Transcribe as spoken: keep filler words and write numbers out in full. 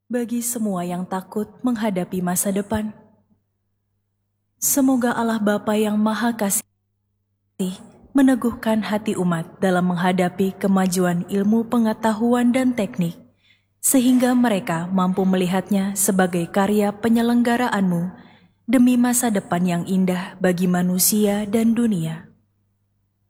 bagi semua yang takut menghadapi masa depan. Semoga Allah Bapa yang Maha Kasih meneguhkan hati umat dalam menghadapi kemajuan ilmu pengetahuan dan teknik, sehingga mereka mampu melihatnya sebagai karya penyelenggaraanmu demi masa depan yang indah bagi manusia dan dunia.